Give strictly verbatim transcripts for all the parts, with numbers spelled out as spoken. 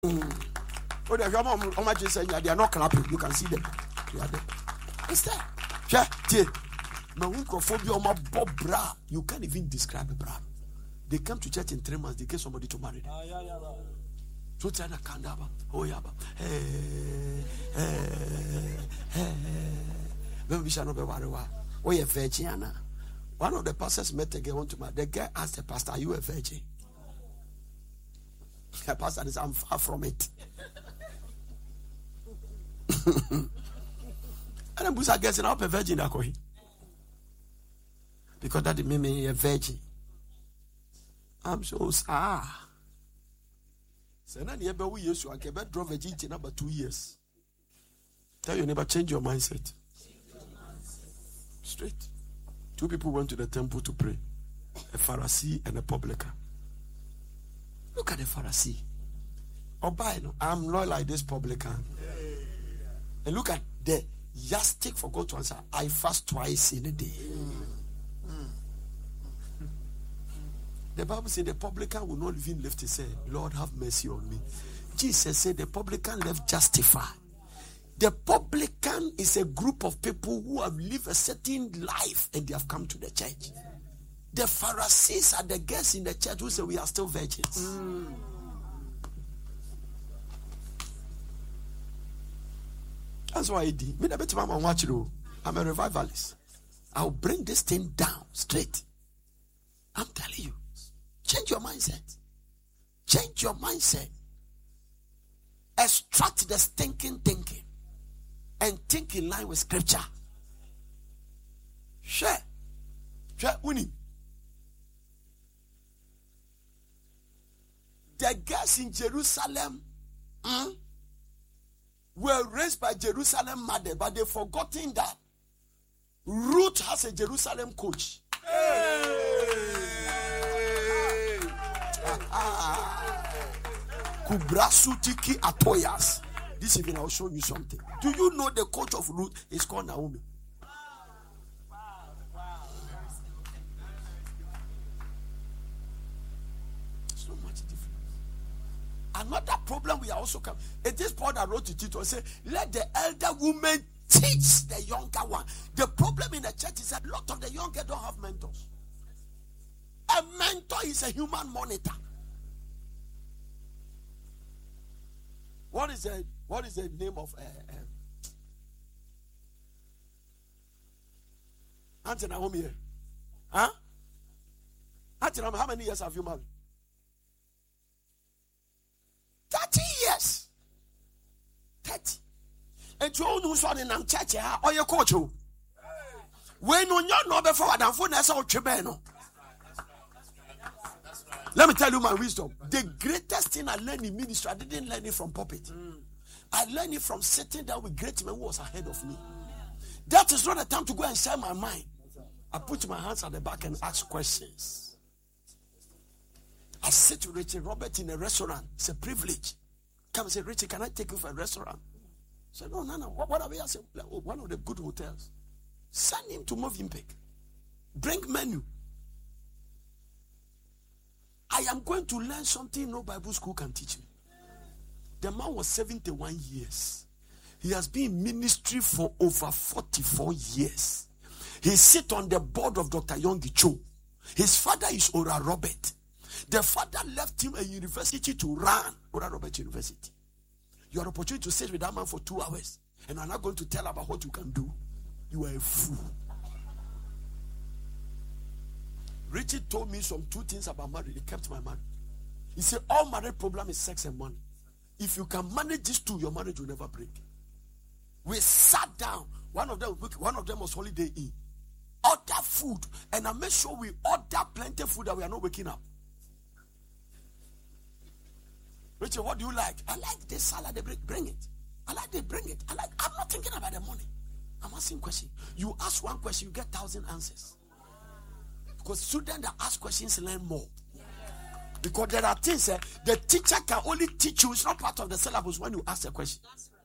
Oh, they are not clapping. You can see them. They are there. It's there. Yeah, yeah. You can't even describe a bra. They come to church in three months. They get somebody to marry them. So try to kandaba. Oh yeah, hey, hey, hey. Maybe we shall not be worried. Oh yeah, virgin. One of the pastors met a girl want to marry. The girl asked the pastor, "Are you a virgin?" The pastor says, "I'm far from it." And then Busa gets up a virgin. Because that made me a virgin. I'm so sad. So now you we used to I can drove virgin in about two years. Tell your neighbor, change your mindset. Straight. Two people went to the temple to pray. A Pharisee and a publican. Look at the Pharisee. Oh, by no, I'm not like this publican. And look at the yardstick for God to answer. I fast twice in a day. The Bible says the publican will not even lift his head. Lord, have mercy on me. Jesus said the publican left justified. The publican is a group of people who have lived a certain life and they have come to the church. The Pharisees are the guests in the church who say we are still virgins. Mm. That's why I did. I'm a revivalist. I'll bring this thing down straight. I'm telling you. Change your mindset. Change your mindset. Extract the stinking thinking and think in line with scripture. Share. Share. Uni. The girls in Jerusalem hmm, were raised by Jerusalem mother, but they've forgotten that Ruth has a Jerusalem coach. Hey. Kubrasutiki Atoyas. This evening I'll show you something. Do you know the coach of Ruth is called Naomi? So much difference. Another problem we are also come. It is Paul that wrote to Tito say, let the elder woman teach the younger one. The problem in the church is that a lot of the younger don't have mentors. A mentor is a human monitor. What is the what is the name of uh, uh, Auntie Naomi here? Huh? Auntie Naomi, how many years have you married? Thirty years. Thirty. And you know so in am church here or your coach. When you know before than for na so twebe. Let me tell you my wisdom. The greatest thing I learned in ministry, I didn't learn it from pulpit. Mm. I learned it from sitting down with great men who was ahead of me. That is not the time to go and share my mind. I put my hands at the back and ask questions. I sit with Richard Robert in a restaurant. It's a privilege. Come and say, Richard, can I take you for a restaurant? I said, no, no, no. What, what are we? I said, oh, one of the good hotels. Send him to Movenpick. Bring menu. I am going to learn something no Bible school can teach me. The man was seventy-one years. He has been in ministry for over forty-four years. He sits on the board of Doctor Yonggi Cho. His father is Ora Robert. The father left him a university to run Ora Robert University. You are opportunity to sit with that man for two hours and I'm not going to tell about what you can do. You are a fool. Richard told me some two things about marriage. He kept my marriage. He said, all marriage problem is sex and money. If you can manage these two, your marriage will never break. We sat down. One of them, one of them was Holiday Inn. Order food. And I made sure we order plenty of food that we are not waking up. Richard, what do you like? I like this salad. They bring, bring it. I like they bring it. I like. I'm not thinking about the money. I'm asking questions. You ask one question, you get thousand answers. Because students that ask questions learn more. Because there are things uh, the teacher can only teach you. It's not part of the syllabus when you ask a question.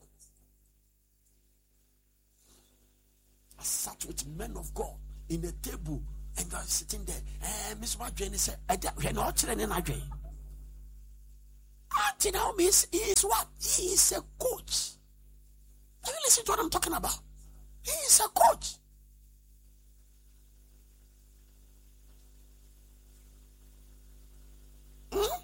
I sat with men of God in a table and I was sitting there. Eh, Miss Madjane said, "I not training again." Auntie Naomi is, he is what? He is a coach. Have you listened to what I'm talking about? He is a coach. Hmm?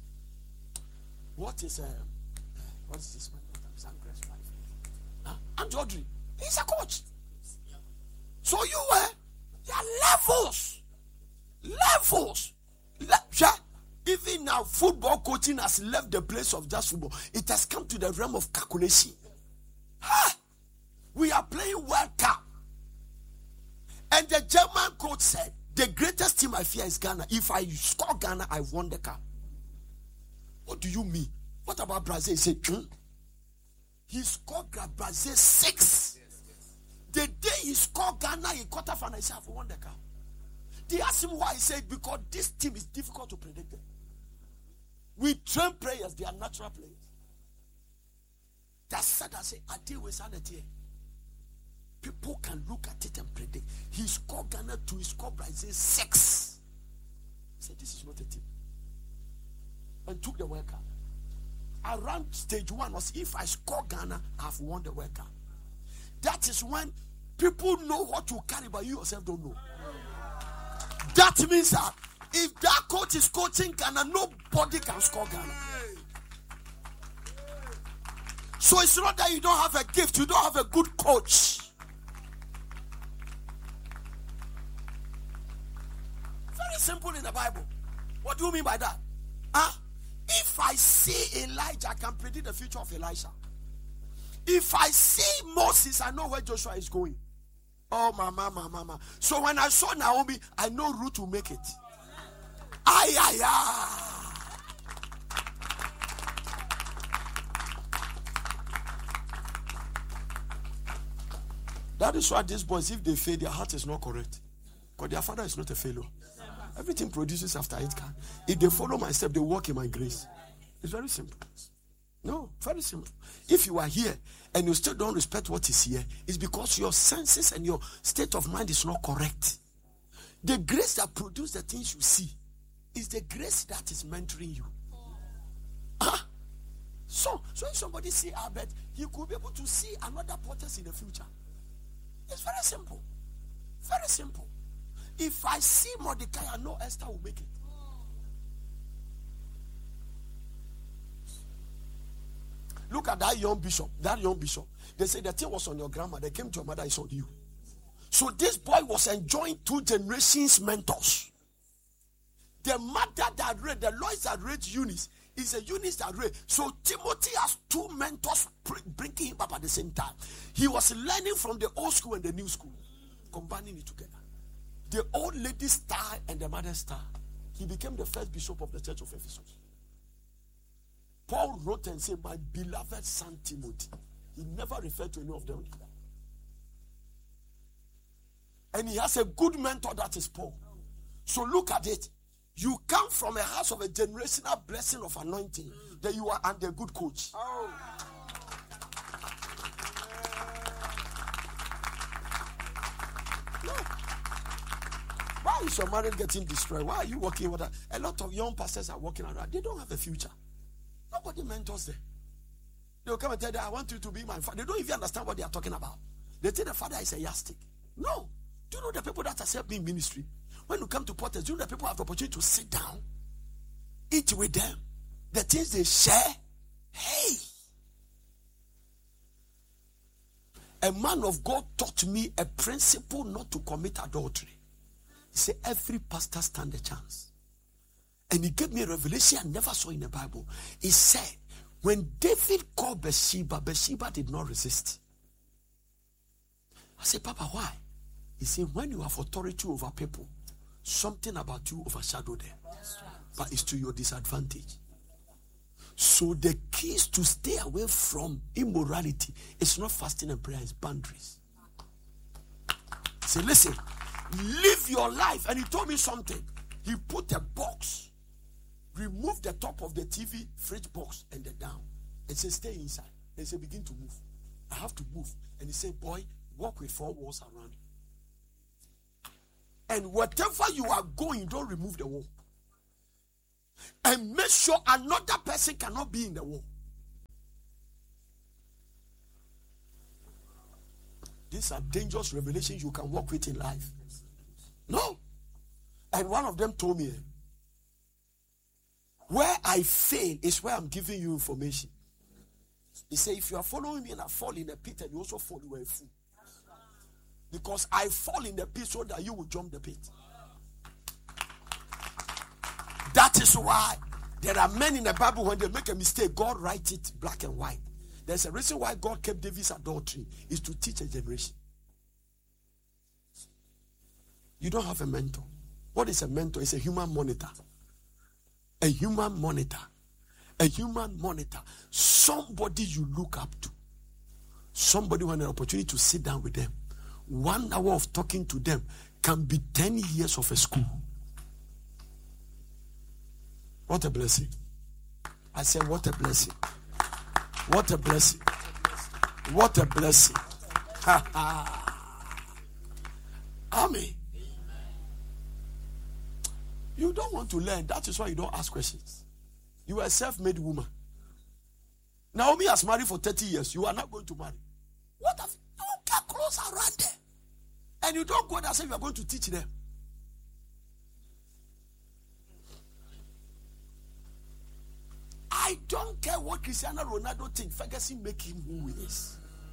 What is uh, what is this man? Uh, Aunt Audrey. He's a coach. So you were, uh, there are levels. Levels. Le- Even now, football coaching has left the place of just football. It has come to the realm of calculation. Ha! We are playing World Cup. And the German coach said, the greatest team I fear is Ghana. If I score Ghana, I won the cup. What do you mean? What about Brazil? He said, hmm? He scored Brazil six. Yes, yes. The day he scored Ghana in quarterfinal, he said, I've won the cup. They asked him why. He said, because this team is difficult to predict them. We train players, they are natural players. That's sad. I say, I deal with sanity. People can look at it and predict. He scored Ghana two, he scored Brazil six. He said, this is not a team. And took the World Cup. Around stage one was, if I score Ghana, I've won the World Cup. That is when people know what to carry, but you yourself don't know. That means that if that coach is coaching Ghana, nobody can score Ghana. So it's not that you don't have a gift, you don't have a good coach. Very simple in the Bible. What do you mean by that? Huh? If I see Elijah, I can predict the future of Elisha. If I see Moses, I know where Joshua is going. Oh, mama, mama, mama. So when I saw Naomi, I know Ruth will make it. Ay, ay, ay. That is why these boys, if they fail, their heart is not correct. Because their father is not a failure. Everything produces after it can. If they follow my step, they walk in my grace. It's very simple. No, very simple. If you are here and you still don't respect what is here, it's because your senses and your state of mind is not correct. The grace that produces the things you see is the grace that is mentoring you. Huh? So, so if somebody see Albert, he could be able to see another porters in the future. It's very simple. Very simple. If I see Mordecai, I know Esther will make it. Look at that young bishop. That young bishop. They say the thing was on your grandma. They came to your mother, it's on you. So this boy was enjoying two generations mentors. The mother that read, the Lois that read Eunice is a Eunice that read. So Timothy has two mentors bringing him up at the same time. He was learning from the old school and the new school, combining it together. The old lady's star and the mother's star. He became the first bishop of the church of Ephesus. Paul wrote and said, my beloved son Timothy. He never referred to any of them. And he has a good mentor, that is Paul. So look at it. You come from a house of a generational blessing of anointing. That you are and a good coach. Oh. No. Why is your marriage getting destroyed? Why are you working with that? A lot of young pastors are working around. They don't have a future. Nobody mentors them. They will come and tell them, I want you to be my father. They don't even understand what they are talking about. They think the father is a yardstick. No. Do you know the people that are serving ministry? When you come to Porters, do you know the people have the opportunity to sit down, eat with them, the things they share? Hey! A man of God taught me a principle not to commit adultery. He said, every pastor stands a chance. And he gave me a revelation I never saw in the Bible. He said, when David called Bathsheba, Bathsheba did not resist. I said, Papa, why? He said, when you have authority over people, something about you overshadow them. But it's to your disadvantage. So the keys to stay away from immorality is not fasting and prayer, it's boundaries. Say, listen, live your life. And he told me something. He put a box. Remove the top of the T V fridge box and the down. And say, stay inside. And say, begin to move. I have to move. And he said, boy, walk with four walls around you. And whatever you are going, don't remove the wall. and make sure another person cannot be in the war. These are dangerous revelations you can work with in life. No. And one of them told me, where I fail is where I'm giving you information. He said, if you are following me and I fall in a pit and you also fall, you are a fool. Because I fall in the pit so that you will jump the pit. That is why there are men in the Bible, when they make a mistake, God writes it black and white. There's a reason why God kept David's adultery, is to teach a generation. You don't have a mentor. What is a mentor? It's a human monitor. A human monitor. A human monitor. Somebody you look up to. Somebody who has an opportunity to sit down with them. One hour of talking to them can be ten years of a school. What a blessing. I said, what a blessing. What a blessing. What a blessing. Ha ha. Amen. You don't want to learn. That is why you don't ask questions. You are a self-made woman. Naomi has married for thirty years. You are not going to marry. What have you? Don't get close around there. And you don't go there and say you are going to teach them. I don't care what Cristiano Ronaldo thinks. Ferguson make him who he is.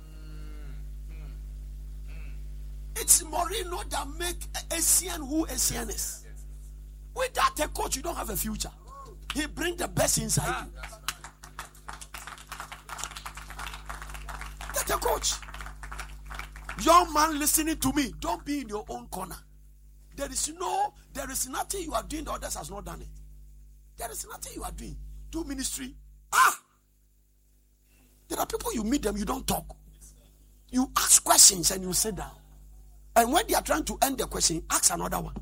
It's Mourinho that make Essien who Essien is. Without a coach, you don't have a future. He brings the best inside you. Get a coach. Young man listening to me, don't be in your own corner. There is no, there is nothing you are doing the others has not done it. There is nothing you are doing. Do ministry. Ah! There are people you meet them, you don't talk. You ask questions and you sit down. And when they are trying to end the question, ask another one.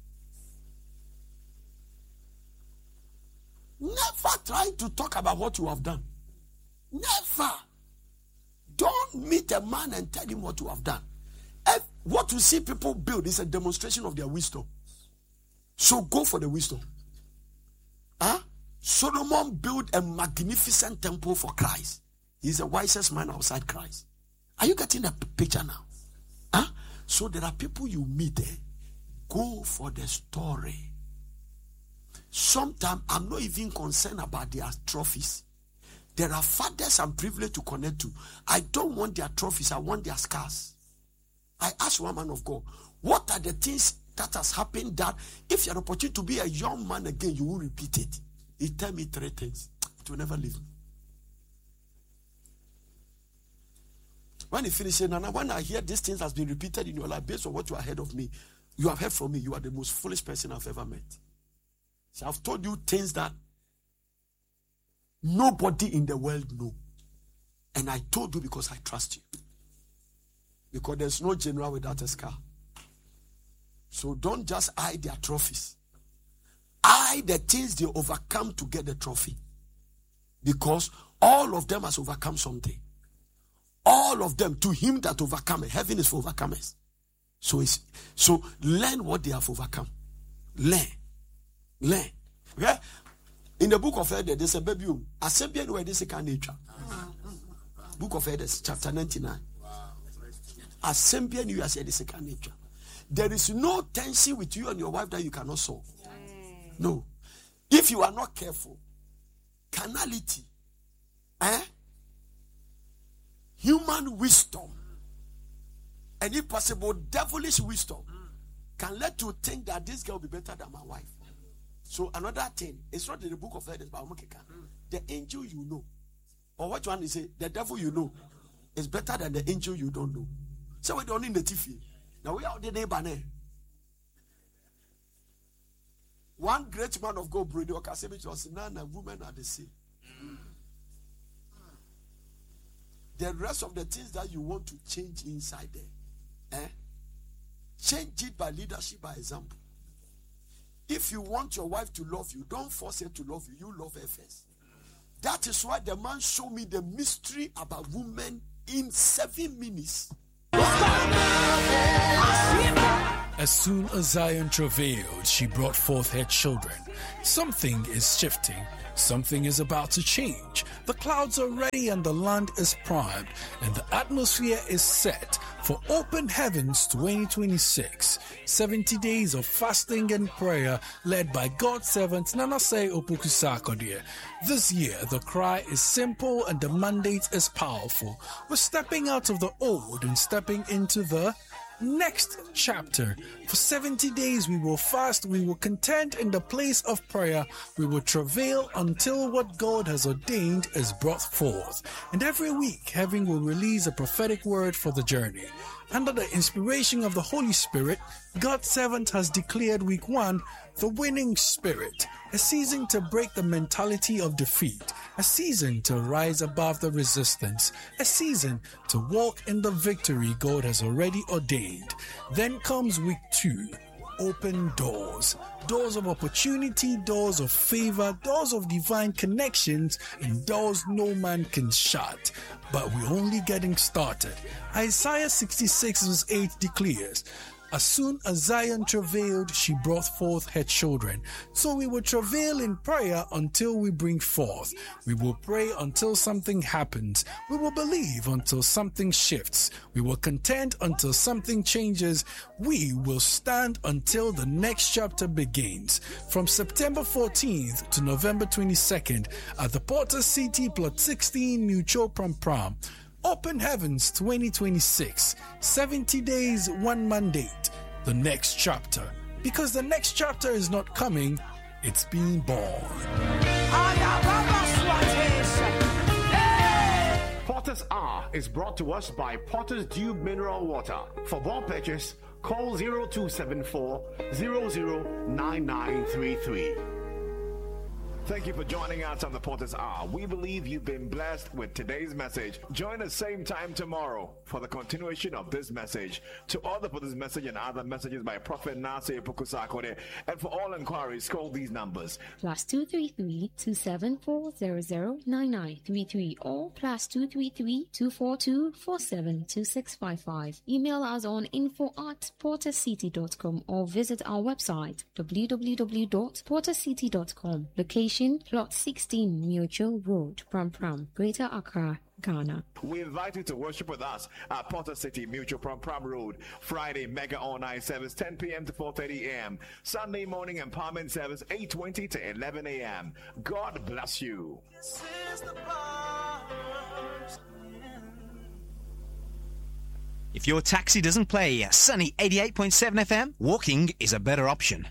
Never try to talk about what you have done. Never. Don't meet a man and tell him what you have done. And what you see people build is a demonstration of their wisdom. So go for the wisdom. Huh? Solomon built a magnificent temple for Christ. He's the wisest man outside Christ. Are you getting the picture now? Huh? So there are people you meet there. Go for the story. Sometimes I'm not even concerned about their trophies. There are fathers I'm privileged to connect to. I don't want their trophies. I want their scars. I asked one man of God, what are the things that has happened that if you have an opportunity to be a young man again, you will repeat it? He tell me three things. It will never leave me. When he finished saying, Nana, when I hear these things has been repeated in your life based on what you have heard of me, you have heard from me, you are the most foolish person I've ever met. So I've told you things that nobody in the world know. And I told you because I trust you. Because there's no general without a scar. So don't just eye their trophies. Eye the things they overcome to get the trophy. Because all of them has overcome something. All of them, to him that overcome, heaven is for overcomers. So it's so learn what they have overcome. Learn. Learn. Okay? In the book of Exodus, there's a baby. Assembly where this can nature. Book of Exodus, chapter ninety-nine. Assembly you as a second nature. There is no tension with you and your wife that you cannot solve. No. If you are not careful, carnality, eh? Human wisdom, and if possible, devilish wisdom can let you think that this girl will be better than my wife. So another thing, it's not in the book of Exodus, but the angel you know, or what you want to say, the devil you know, is better than the angel you don't know. So we don't need the T V. Now we are the neighbor. One great man of God, Brady Okasevich, was none and women are the same. The rest of the things that you want to change inside there, eh? Change it by leadership, by example. If you want your wife to love you, don't force her to love you. You love her first. That is why the man showed me the mystery about women in seven minutes. As soon as Zion travailed, she brought forth her children. Something is shifting. Something is about to change. The clouds are ready and the land is primed, and the atmosphere is set for Open Heavens twenty twenty-six. seventy days of fasting and prayer led by God's servant Nanase Opoku-Sarkodie. This year, the cry is simple and the mandate is powerful. We're stepping out of the old and stepping into the next chapter. For seventy days we will fast, we will contend in the place of prayer, we will travail until what God has ordained is brought forth. And every week, heaven will release a prophetic word for the journey. Under the inspiration of the Holy Spirit, God's servant has declared week one the winning spirit, a season to break the mentality of defeat, a season to rise above the resistance, a season to walk in the victory God has already ordained. Then comes week two, open doors. Doors of opportunity, doors of favor, doors of divine connections, and doors no man can shut. But we're only getting started. Isaiah sixty-six verse eight declares, as soon as Zion travailed, she brought forth her children. So we will travail in prayer until we bring forth. We will pray until something happens. We will believe until something shifts. We will contend until something changes. We will stand until the next chapter begins. From September fourteenth to November twenty-second at the Porter City Plot sixteen, Mutual Pram Pram. Open Heavens twenty twenty-six. seventy days, one mandate. The next chapter. Because the next chapter is not coming, it's being born. Potter's R is brought to us by Potter's Dew Mineral Water. For more purchase, call zero two seven four, zero zero nine nine three three. Thank you for joining us on the Potter's Hour. We believe you've been blessed with today's message. Join us same time tomorrow for the continuation of this message. To order for this message and other messages by Prophet Nanase Opoku-Sarkodie, and for all inquiries, call these numbers. Plus two three three two seven four zero zero nine nine three three or plus two three three two four two four seven two six five five. Email us on info at portercity dot com or visit our website w w w dot portercity dot com. Location Plot sixteen Mutual Road, Pram Pram, Greater Accra, Ghana. We invite you to worship with us at Porter City Mutual Pram Pram Road. Friday Mega All Night service ten p.m. to four thirty a.m. Sunday morning empowerment service eight twenty to eleven a.m. God bless you. If your taxi doesn't play Sunny eighty-eight point seven F M, walking is a better option.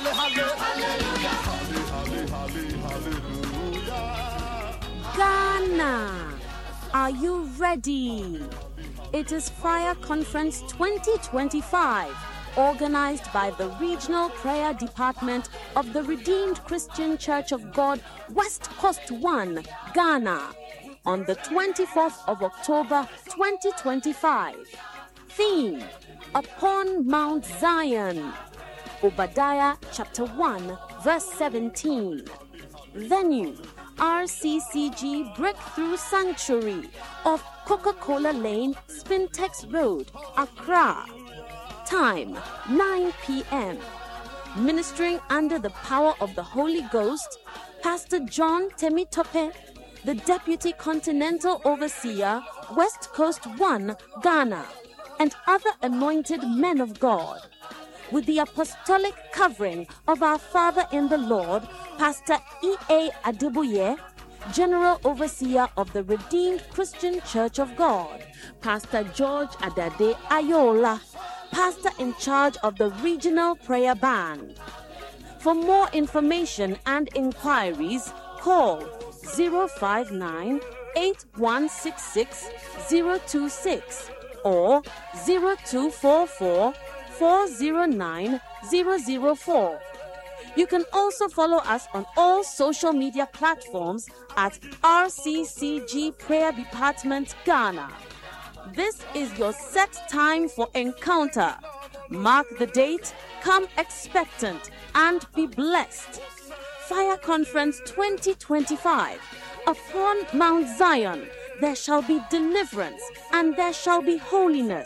Ghana, are you ready? It is Fire Conference twenty twenty-five, organized by the Regional Prayer Department of the Redeemed Christian Church of God, West Coast one, Ghana, on the twenty-fourth of October twenty twenty-five. Theme, Upon Mount Zion, Obadiah chapter one, verse seventeen. Venue, R C C G Breakthrough Sanctuary of Coca-Cola Lane, Spintex Road, Accra. Time, nine p.m. Ministering under the power of the Holy Ghost, Pastor John Temitope, the Deputy Continental Overseer, West Coast one, Ghana, and other anointed men of God. With the apostolic covering of our Father in the Lord, Pastor E A Adeboye, General Overseer of the Redeemed Christian Church of God, Pastor George Adade Ayola, Pastor in charge of the Regional Prayer Band. For more information and inquiries, call zero five nine, eight one six six, zero two six or zero two four four, four zero nine, zero zero four. You can also follow us on all social media platforms at R C C G Prayer Department Ghana. This is your set time for encounter. Mark the date, come expectant, and be blessed. Fire Conference twenty twenty-five. Upon Mount Zion, there shall be deliverance, and there shall be holiness,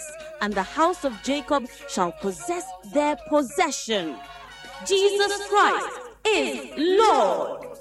and the house of Jacob shall possess their possession. Jesus Christ is Lord.